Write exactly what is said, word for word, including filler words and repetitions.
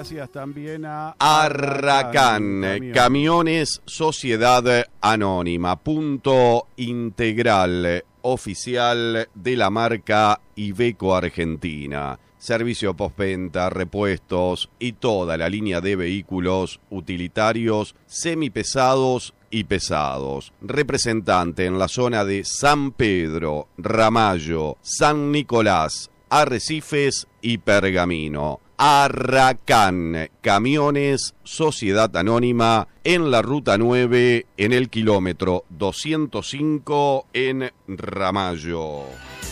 gracias también a Arracán, Arracán Camiones Sociedad Anónima, punto integral oficial de la marca Iveco Argentina. Servicio postventa, repuestos y toda la línea de vehículos utilitarios, semipesados y pesados. Representante en la zona de San Pedro, Ramallo, San Nicolás, Arrecifes y Pergamino. Arracán, Camiones Sociedad Anónima, en la Ruta nueve, en el kilómetro doscientos cinco, en Ramallo.